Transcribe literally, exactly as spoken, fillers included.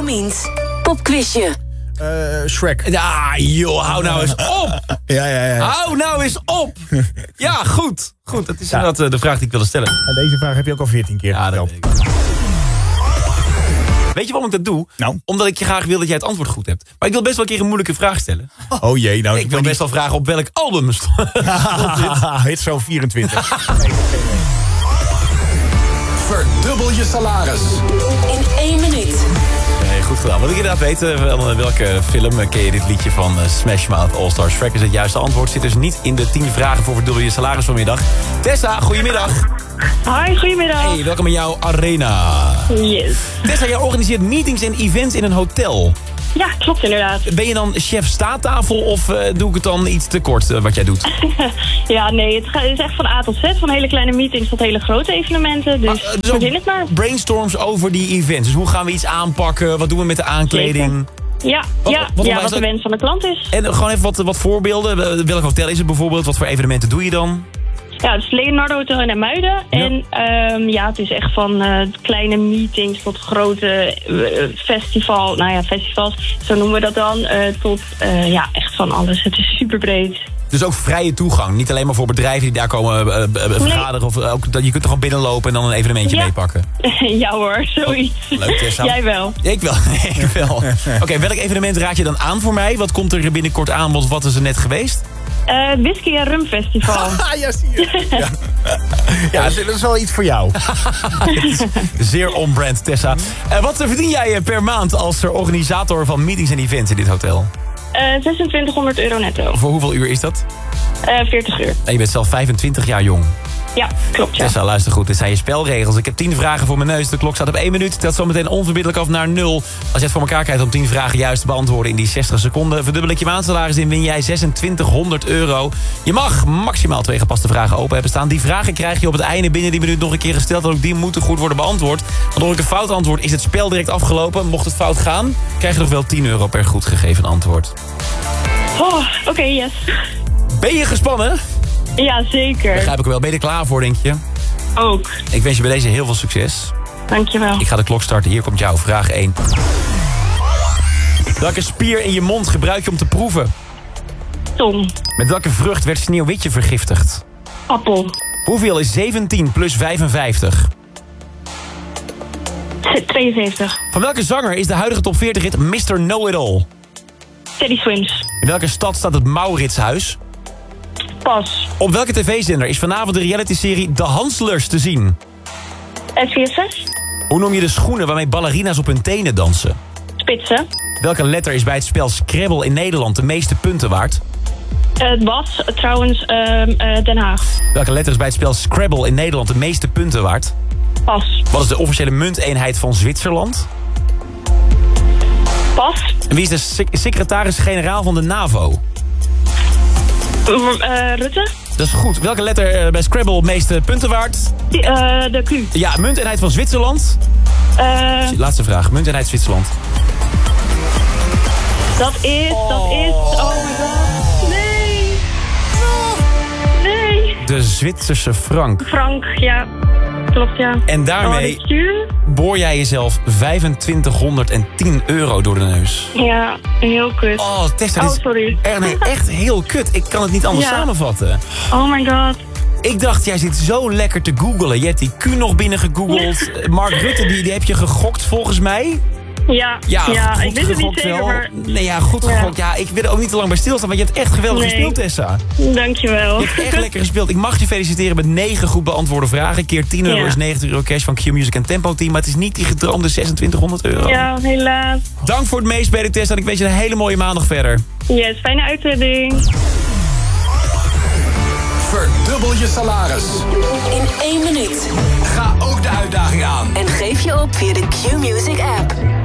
Romins popquizje. Uh, Shrek. Ja, joh, hou nou eens op. Ja, ja, ja. Hou nou eens op. Ja, goed. Goed, dat is inderdaad uh, de vraag die ik wilde stellen. En deze vraag heb je ook al veertien keer ja, gesteld. Weet je waarom ik dat doe? Nou? Omdat ik je graag wil dat jij het antwoord goed hebt. Maar ik wil best wel een keer een moeilijke vraag stellen. Oh jee, nou... Ik wil best wel vragen op welk album stond dit. Hit zo vierentwintig. Verdubbel je salaris. In één minuut. Nee, goed gedaan. Wil ik inderdaad weten, wel, welke film ken je dit liedje van uh, Smash Mouth All Star Shrek? Is het juiste antwoord. Zit dus niet in de tien vragen voor Verdubbel je salaris vanmiddag. Tessa, goedemiddag. Hi, goedemiddag. Hey, welkom in jouw arena. Yes. Tessa, jij organiseert meetings en events in een hotel. Ja, klopt inderdaad. Ben je dan chef staattafel of uh, doe ik het dan iets te kort uh, wat jij doet? Ja, nee, het ga- het is echt van A tot Z. Van hele kleine meetings tot hele grote evenementen. Dus Maar, uh, zo begin het maar. Brainstorms over die events. Dus hoe gaan we iets aanpakken? Wat doen we met de aankleding? Ja, Wat- ja, wat wat, ja, onwijs wat de leuk. wens van de klant is. En uh, gewoon even wat, wat voorbeelden. Uh, Welk hotel is het bijvoorbeeld? Wat voor evenementen doe je dan? Ja, het is Leonardo Hotel in Muiden. En ehm, ja, het is echt van eh, kleine meetings tot grote eh, festival. Nou ja, festivals, zo noemen we dat dan. eh, tot eh, ja, echt van alles. Het is super breed. Dus ook vrije toegang. Niet alleen maar voor bedrijven die daar komen uh, uh, uh, vergaderen. Of, uh, ook, dat je kunt er gewoon binnenlopen en dan een evenementje Ja. meepakken. Ja hoor, zoiets. Oh, leuk, Tessa. Jij wel. Ik wel, ik wel. Oké, okay, welk evenement raad je dan aan voor mij? Wat komt er binnenkort aan? Wat, wat is er net geweest? Eh Whisky en Rum Festival. Ah, ja, zie je. Ja, ja dat is wel iets voor jou. Zeer on-brand, Tessa. Uh, wat verdien jij uh, per maand als uh, organisator van meetings en events in dit hotel? Eh zesentwintighonderd euro netto. Voor hoeveel uur is dat? Eh veertig uur. En je bent zelf vijfentwintig jaar jong. Ja, klopt ja. Tessa, luister goed. Dit zijn je spelregels. Ik heb tien vragen voor mijn neus. De klok staat op één minuut. Telt zometeen onverbiddelijk af naar nul. Als je het voor elkaar krijgt om tien vragen juist te beantwoorden in die zestig seconden, verdubbel ik je maandsalaris in, win jij zesentwintighonderd euro. Je mag maximaal twee gepaste vragen open hebben staan. Die vragen krijg je op het einde binnen die minuut nog een keer gesteld. En ook die moeten goed worden beantwoord. Want door ik een fout antwoord is het spel direct afgelopen. Mocht het fout gaan, krijg je nog wel tien euro per goed gegeven antwoord. Oh, oké, okay, yes. Ben je gespannen? Ja, zeker. Begrijp ik wel. Ben je er klaar voor, denk je? Ook. Ik wens je bij deze heel veel succes. Dankjewel. Ik ga de klok starten. Hier komt jouw vraag één. Welke spier in je mond gebruik je om te proeven? Tom. Met welke vrucht werd Sneeuwwitje vergiftigd? Appel. Hoeveel is zeventien plus vijfenvijftig? tweeënzeventig. Van welke zanger is de huidige top veertig hit mister Know-It-All? Teddy Swims. In welke stad staat het Mauritshuis? Pas. Op welke tv-zender is vanavond de realityserie De Hanslers te zien? S V S zes. Hoe noem je de schoenen waarmee ballerina's op hun tenen dansen? Spitsen. Welke letter is bij het spel Scrabble in Nederland de meeste punten waard? Het was uh, trouwens um, uh, Den Haag. Welke letter is bij het spel Scrabble in Nederland de meeste punten waard? Pas. Wat is de officiële munteenheid van Zwitserland? Pas. En wie is de sec- secretaris-generaal van de NAVO? Uh, Rutte. Dat is goed. Welke letter uh, bij Scrabble het meeste punten waard? Die, uh, de Q. Ja, munteenheid van Zwitserland. Uh, Laatste vraag. Munteenheid Zwitserland. dat is, dat is... Oh my god. Nee. Nee. De Zwitserse frank. Frank, ja. Klopt, ja. En daarmee Oh, dit stuur? boor jij jezelf vijfentwintighonderdtien euro door de neus. Ja, heel kut. Oh, Tessa, Oh, dit is sorry. er- nee, echt heel kut. Ik kan het niet anders Ja. samenvatten. Oh my god. Ik dacht, jij zit zo lekker te googlen. Je hebt die Q nog binnen gegoogeld. Mark Rutte, die, die heb je gegokt volgens mij. Ja, Ja, ja goed ik weet het niet gegokt zeker, wel. maar... Nee, ja, goed Ja. gegokt. Ja, ik wil er ook niet te lang bij stilstaan, want je hebt echt geweldig Nee. gespeeld, Tessa. Dankjewel. Je hebt echt lekker gespeeld. Ik mag je feliciteren met negen goed beantwoorde vragen. Keer tien euro Ja. is negentig euro cash van Q Music en Tempo Team. Maar het is niet die gedroomde zesentwintighonderd euro. Ja, helaas. Dank voor het meespelen, Tessa. En ik wens je een hele mooie maandag verder. Yes, fijne uitzending. Verdubbel je salaris. In één minuut. Ga ook de uitdaging aan. En geef je op via de Q Music app.